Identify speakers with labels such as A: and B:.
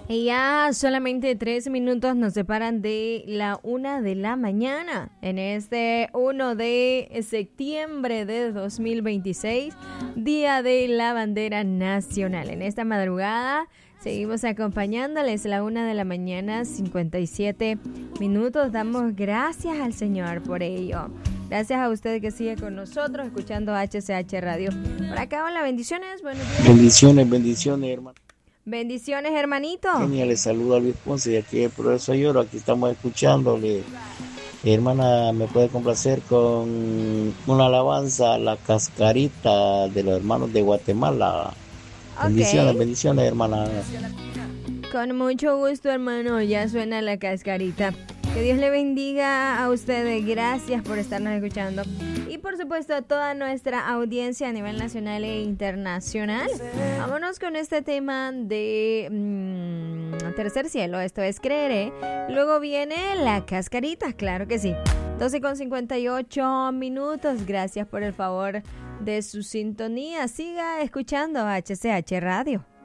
A: Y ya solamente 3 minutos nos separan de la 1 de la mañana en este 1 de septiembre de 2026, Día de la Bandera Nacional. En esta madrugada seguimos acompañándoles la 1 de la mañana, 57 minutos. Damos gracias al Señor por ello. Gracias a usted que sigue con nosotros escuchando HCH Radio. Por acá, hola, bendiciones. Buenos días.
B: Bendiciones, hermano.
A: Bendiciones, hermanito.
B: Genial, les saludo a Luis Ponce de aquí el Progreso Lloro. Aquí estamos escuchándole. Hermana, ¿me puede complacer con una alabanza a la cascarita de los hermanos de Guatemala?
A: Okay.
B: Bendiciones, hermana.
A: Con mucho gusto, hermano. Ya suena la cascarita. Que Dios le bendiga a ustedes. Gracias por estarnos escuchando. Y por supuesto a toda nuestra audiencia a nivel nacional e internacional. Vámonos con este tema de Tercer Cielo. Esto es Creeré. Luego viene la cascarita, claro que sí. 12:58 minutos. Gracias por el favor de su sintonía. Siga escuchando HCH Radio.